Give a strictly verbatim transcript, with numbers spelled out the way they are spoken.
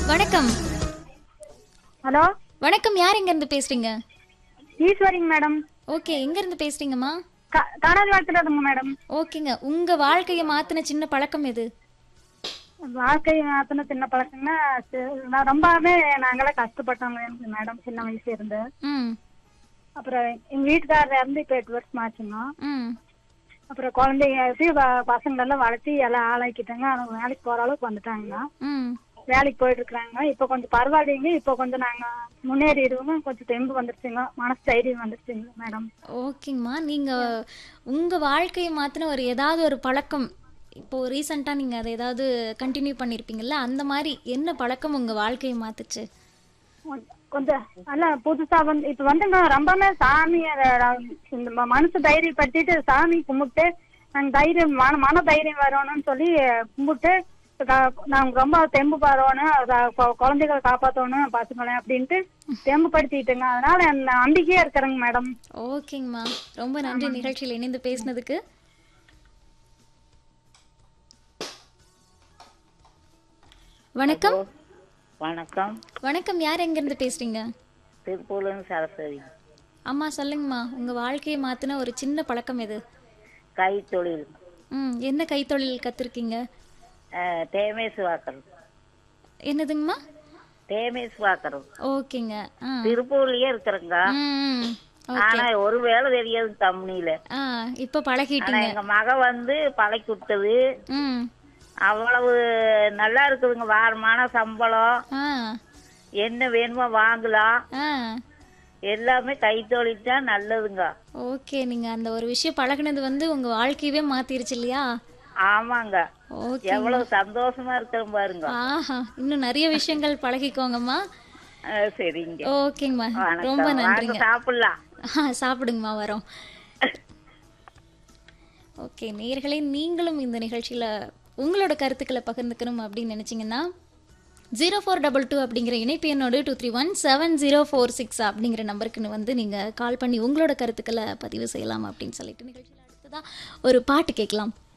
வணக்கம். ஹலோ வணக்கம். யார் எங்க இருந்து பேசுறீங்க? ஈஸ்வரிங்க மேடம். ஓகே, எங்க இருந்து பேசுறீங்கம்மா? காணாது வாழ்த்துறதுங்க மேடம். ஓகேங்க. உங்க வாழ்க்கைய மாத்துன சின்ன பழக்கம் எது? வாழ்க்கை மாத்தின சின்ன பழக்கம்னா சி- நான் ரொம்பவே நாங்களாம் கஷ்டப்பட்டவங்க மேடம் சின்ன வயசுல இருந்து. ம். அப்புறம் எங்க வீட்டுக்காரர் இருந்து இப்ப எட்டு வருஷம் ஆச்சுங்க. ம். அப்புறம் குழந்தைங்க வச்சு வ- பசங்களெல்லாம் வளர்த்தி எல்லாம் ஆளாக்கிட்டாங்க. அவங்க வேலைக்கு போற அளவுக்கு வந்துட்டாங்க. ம். வேலைக்கு போயிட்டு இருக்கிறாங்க. இப்ப கொஞ்சம் பரவாயில்லைங்க. இப்ப கொஞ்சம் நாங்க முன்னேறிடுவோம். கொஞ்சம் தெம்பு வந்துருச்சுங்க. மனசு தைரியம் வந்துருச்சுங்க மேடம். ஓகேங்கம்மா. நீங்க உங்க வாழ்க்கைய மாத்துன ஒரு ஏதாவது ஒரு பழக்கம் இப்போ ரீசெண்டா நீங்க அதை ஏதாவது கண்டினியூ பண்ணிருப்பீங்கல்ல, அந்த மாதிரி என்ன பழக்கம் உங்க வாழ்க்கைய மாத்துச்சு? கொஞ்ச- கொஞ்சம் அல்ல புதுசா வந்து இப்ப வந்துங்க ரொம்பவே சாமி இந்த ம- மனசு தைரியப்படுத்திட்டு சாமி கும்பிட்டு நாங்க தைரியம் மன மன தைரியம் வரணும்னு சொல்லி கும்பிட்டு க- நாங்க ரொம்ப தெம்பு பாரோணும் குழந்தைகளை காப்பாத்தணும் பசங்களை அப்படின்ட்டு தெம்புப்படுத்திட்டுங்க. அதனால நான் நம்பிக்கையா இருக்கிறேங்க மேடம். ஓகேங்கம்மா. ரொம்ப நன்றி நிகழ்ச்சியில் இணைந்து பேசினதுக்கு. வணக்கம். வணக்கம். வணக்கம். யார் எங்க இருந்து பேசுறீங்க? திருப்பூர்லேருந்து சரஸ்வதி. அம்மா சொல்லுங்கம்மா, உங்க வாழ்க்கையை மாத்தின ஒரு சின்ன பழக்கம் எது? கைத்தொழில். ம். என்ன கைத்தொழில் கத்துருக்கீங்க? அஹ், தேமேசு வாக்கர். என்னதுங்கம்மா? தேமேசு வாக்கர். ஓகேங்க. ஆ. திருப்பூர்லயே இருக்கிறேங்க. ம். ஓகே. ஆனா ஒரு வேலை தெரியாது கம்பெனியில. ஆ, இப்ப ஆனா பழகிட்டீங்க. எங்க மக வந்து பழக்கி கொடுத்தது. ம். அவ்வளவு நல்லா இருக்குதுங்க. வாரமான சம்பளம், ஆ. என்ன வேணுமோ வாங்கலாம். ஆ. எல்லாமே கைத்தொழில் தான் நல்லதுங்க. ஓகே. நீங்க அந்த ஒரு விஷயம் பழகுனது வந்து உங்க வாழ்க்கையவே மாத்திருச்சு இல்லையா? ஆமாங்க. ஓகே. எவ்வளவு சந்தோஷமா இருக்கிறோம் பாருங்க. ஆஹா, இன்னும் நிறைய விஷயங்கள் பழகிக்கோங்கம்மா. அஹ், சரிங்க. ஓகேங்கம்மா. வணக்கம். ரொம்ப வாங்க நன்றிங்க. சாப்பிடலாம். ஆ, சாப்பிடுங்கம்மா, வரோம். ஓகே நேயர்களே, நீங்களும் இந்த நிகழ்ச்சியில உங்களோட கருத்துக்களை பகிர்ந்துக்கணும் அப்படின்னு நினைச்சீங்கன்னா ஜீரோ ஃபோர் டபுள் டூ அப்படிங்கிற இணைப்பு எண்ணோடு two three one seven zero four six அப்படிங்கிற நம்பருக்கு வந்து நீங்கள் கால் பண்ணி உங்களோட கருத்துக்களை பதிவு செய்யலாம் அப்படின்னு சொல்லிட்டு நிகழ்ச்சியில் அடுத்ததாக ஒரு பாட்டு கேட்கலாம்.